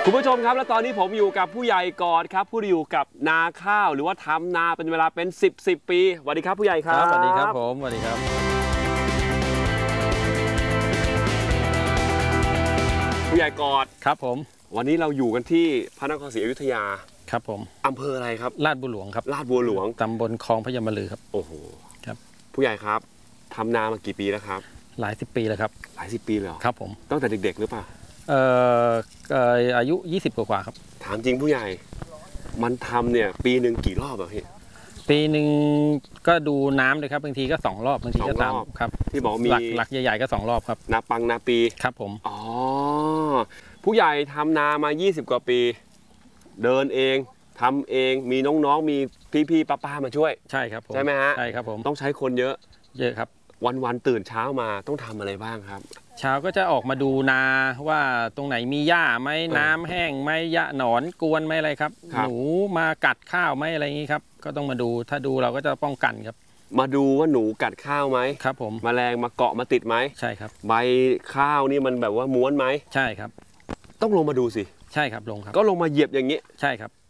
คุณผู้ชมครับและตอนนี้ผมอยู่กับผู้ใหญ่กอดครับผู้อยู่กับนาข้าวหรือว่าทำนาเป็นเวลาเป็น10 ปีสวัสดีครับผู้ใหญ่ครับสวัสดีครับผมสวัสดีครับผู้ใหญ่กอดครับผมวันนี้เราอยู่กันที่พระนครศรีอยุธยาครับผมอำเภออะไรครับลาดบัวหลวงครับลาดบัวหลวงตำบลคลองพญามลือครับโอ้โหครับผู้ใหญ่ครับทำนามากี่ปีแล้วครับหลายสิบปีแล้วครับหลายสิบปีเลยครับผมตั้งแต่เด็กๆหรือเปล่าอายุ20กว่าครับถามจริงผู้ใหญ่มันทำเนี่ยปีหนึ่งกี่รอบอะพี่ปีหนึ่งก็ดูน้ำเลยครับบางทีก็2 รอบบางทีก็3ครับที่บอกมีหลักใหญ่ๆก็2 รอบครับนาปังนาปีครับผมอ๋อผู้ใหญ่ทำนามา20 กว่าปีเดินเองทำเองมีน้องๆมีพี่ๆป้าๆมาช่วยใช่ครับผมใช่ไหมฮะใช่ครับผมต้องใช้คนเยอะครับวันตื่นเช้ามาต้องทำอะไรบ้างครับเช้าก็จะออกมาดูนาว่าตรงไหนมีหญ้าไหมน้ำแห้งไหมหญ้าหนอนกวนไหมอะไรครับหนูมากัดข้าวไหมอะไรอย่างนี้ครับก็ต้องมาดูถ้าดูเราก็จะป้องกันครับมาดูว่าหนูกัดข้าวไหมครับผมแมลงมาเกาะมาติดไหมใช่ครับใบข้าวนี่มันแบบว่าม้วนไหมใช่ครับต้องลงมาดูสิใช่ครับลงครับก็ลงมาเหยียบอย่างนี้ใช่ครับ